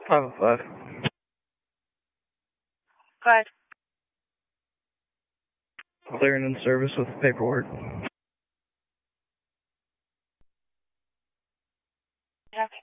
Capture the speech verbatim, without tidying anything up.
five oh five. Go ahead. Clearing in service with paperwork. Okay.